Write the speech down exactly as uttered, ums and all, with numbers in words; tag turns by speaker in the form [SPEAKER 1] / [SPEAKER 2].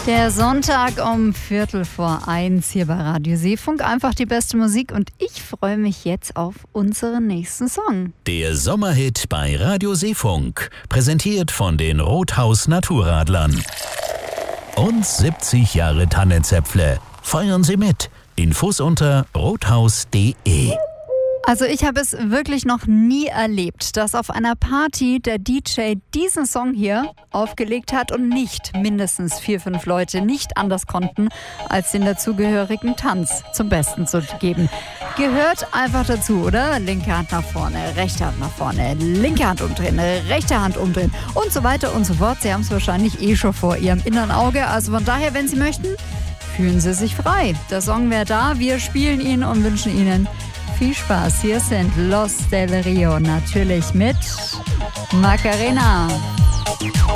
[SPEAKER 1] Der Sonntag um Viertel vor eins hier bei Radio Seefunk. Einfach die beste Musik und ich freue mich jetzt auf unseren nächsten Song.
[SPEAKER 2] Der Sommerhit bei Radio Seefunk. Präsentiert von den Rothaus Naturradlern. Und siebzig Jahre Tannenzäpfle. Feiern Sie mit. Infos unter rothaus punkt de.
[SPEAKER 1] Also ich habe es wirklich noch nie erlebt, dass auf einer Party der D J diesen Song hier aufgelegt hat und nicht mindestens vier, fünf Leute nicht anders konnten, als den dazugehörigen Tanz zum Besten zu geben. Gehört einfach dazu, oder? Linke Hand nach vorne, rechte Hand nach vorne, linke Hand umdrehen, rechte Hand umdrehen und so weiter und so fort. Sie haben es wahrscheinlich eh schon vor Ihrem inneren Auge. Also von daher, wenn Sie möchten, fühlen Sie sich frei. Der Song wäre da, wir spielen ihn und wünschen Ihnen viel Spaß. Hier sind Los del Rio, natürlich mit Macarena.